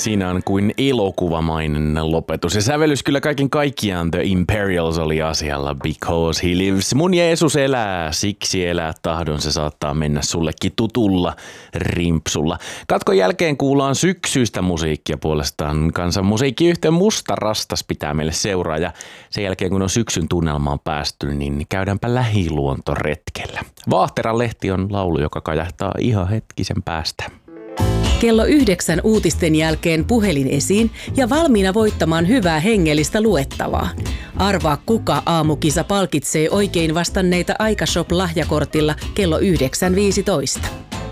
Siinä on kuin elokuvamainen lopetus. Ja sävellys kyllä kaiken kaikkiaan The Imperials oli asialla. Because he lives. Mun Jeesus elää, siksi elää tahdon. Se saattaa mennä sullekin tutulla rimpsulla. Katkon jälkeen kuullaan syksyistä musiikkia puolestaan. Kansanmusiikkiyhtiö Musta Rastas pitää meille seuraa. Ja sen jälkeen kun on syksyn tunnelmaan päästy, niin käydäänpä lähiluontoretkellä. Vaahteran lehti on laulu, joka kajahtaa ihan hetkisen päästä. Kello 9 uutisten jälkeen puhelin esiin ja valmiina voittamaan hyvää hengellistä luettavaa. Arvaa kuka aamukisa palkitsee oikein vastanneita Aikashop-lahjakortilla kello 9.15.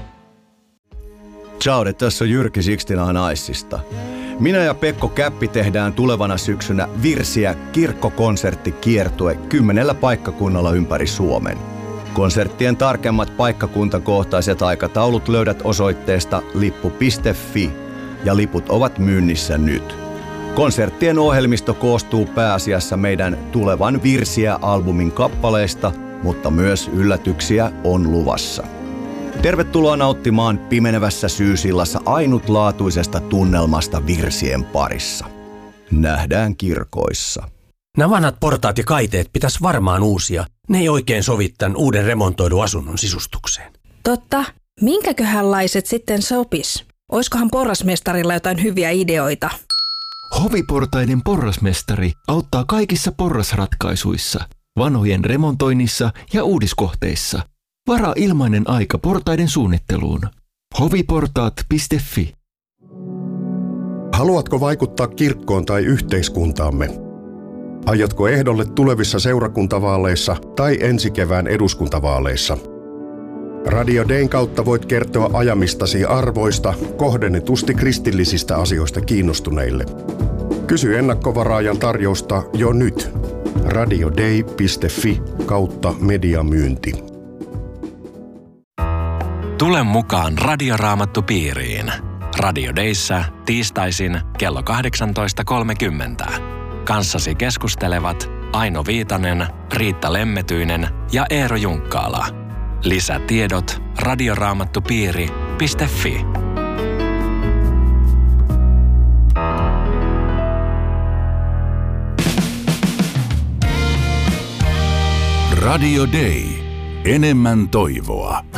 Ciao, tässä on Jyrki Sixtina Naissista. Minä ja Pekko Käppi tehdään tulevana syksynä Virsiä kirkkokonserttikiertue 10 paikkakunnalla ympäri Suomen. Konserttien tarkemmat paikkakuntakohtaiset aikataulut löydät osoitteesta lippu.fi ja liput ovat myynnissä nyt. Konserttien ohjelmisto koostuu pääasiassa meidän tulevan Virsiä-albumin kappaleista, mutta myös yllätyksiä on luvassa. Tervetuloa nauttimaan pimenevässä syysillassa ainutlaatuisesta tunnelmasta virsien parissa. Nähdään kirkoissa. Nämä vanhat portaat ja kaiteet pitäisi varmaan uusia. Ne ei oikein sovi tämän uuden remontoidun asunnon sisustukseen. Totta. Minkäköhänlaiset sitten sopis? Oiskohan porrasmestarilla jotain hyviä ideoita? Hoviportaiden porrasmestari auttaa kaikissa porrasratkaisuissa, vanhojen remontoinnissa ja uudiskohteissa. Varaa ilmainen aika portaiden suunnitteluun. hoviportaat.fi. Haluatko vaikuttaa kirkkoon tai yhteiskuntaamme? Aiotko ehdolle tulevissa seurakuntavaaleissa tai ensi kevään eduskuntavaaleissa? Radio Dayn kautta voit kertoa ajamistasi arvoista kohdennetusti kristillisistä asioista kiinnostuneille. Kysy ennakkovaraajan tarjousta jo nyt. radioday.fi/mediamyynti. Tule mukaan Radioraamattupiiriin. Radio Dayssä tiistaisin kello 18.30. Kanssasi keskustelevat Aino Viitanen, Riitta Lemmetyinen ja Eero Junkkaala. Lisätiedot radioraamattupiiri.fi. Radio Day. Enemmän toivoa.